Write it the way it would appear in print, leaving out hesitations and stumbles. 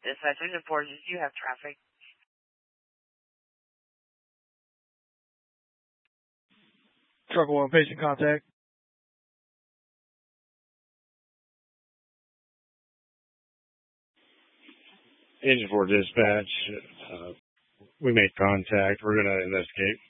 Dispatch engine 4, did you have traffic? Truck 1, patient contact. Engine 4 dispatch. We made contact. We're going to investigate.